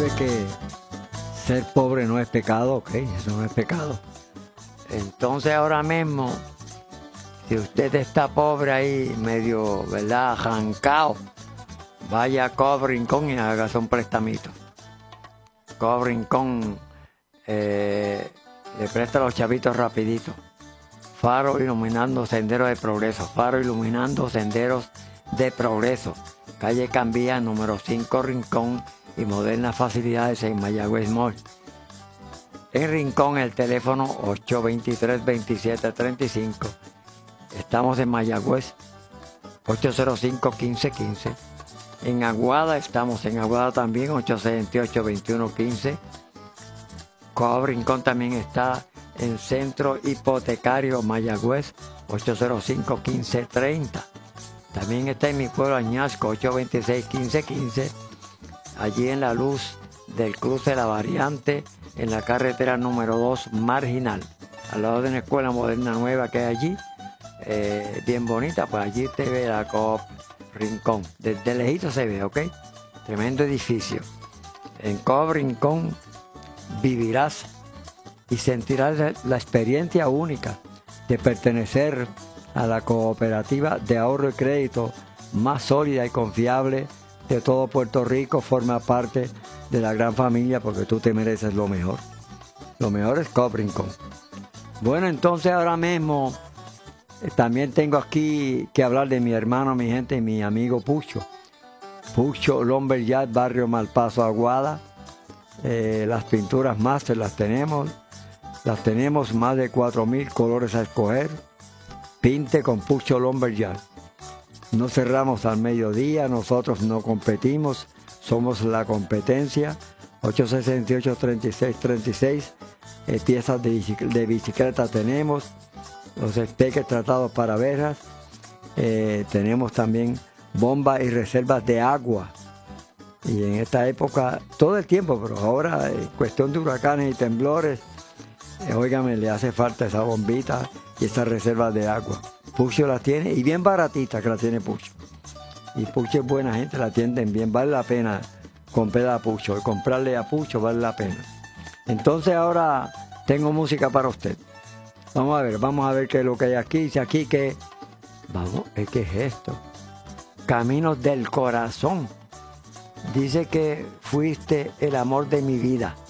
sabe que ser pobre no es pecado, ok, eso no es pecado. Entonces ahora mismo, si usted está pobre ahí, medio, ¿verdad?, arrancado, vaya a Cobb Rincón y hágase un prestamito. Cobb Rincón le presta a los chavitos rapidito. Faro iluminando senderos de progreso. Faro iluminando senderos de progreso. Calle Cambía, número 5, Rincón, y modernas facilidades en Mayagüez Mall. En Rincón el teléfono 823-2735. Estamos en Mayagüez 805-1515. En Aguada estamos en Aguada también 878-2115. Cobb Rincón también está en Centro Hipotecario Mayagüez 805-1530. También está en mi pueblo Añasco 826-1515. Allí en la luz del cruce de la variante, en la carretera número 2 marginal, al lado de una escuela moderna nueva que hay allí, bien bonita, pues allí te ve la Cobb Rincón. Desde lejito se ve, ¿ok? Tremendo edificio. En Cobb Rincón vivirás y sentirás la experiencia única de pertenecer a la cooperativa de ahorro y crédito más sólida y confiable de todo Puerto Rico. Forma parte de la gran familia porque tú te mereces lo mejor. Lo mejor es Cobb Rincón. Bueno, entonces ahora mismo también tengo aquí que hablar de mi hermano, mi gente, mi amigo Pucho. Pucho Lumberyard, barrio Malpaso, Aguada. Las pinturas máster las tenemos más de 4,000 colores a escoger. Pinte con Pucho Lumberyard. No cerramos al mediodía, nosotros no competimos, somos la competencia. 868-3636. Piezas de bicicleta tenemos, los espeques tratados para verjas. Tenemos también bombas y reservas de agua. Y en esta época, todo el tiempo, pero ahora en cuestión de huracanes y temblores, óigame, le hace falta esa bombita y esa reserva de agua. Pucho la tiene, y bien baratita que la tiene Pucho. Y Pucho es buena gente, la atienden bien, vale la pena comprar a Pucho. Y comprarle a Pucho vale la pena. Entonces ahora tengo música para usted. Vamos a ver qué es lo que hay aquí. Dice aquí que, ¿qué es esto? Caminos del corazón. Dice que fuiste el amor de mi vida.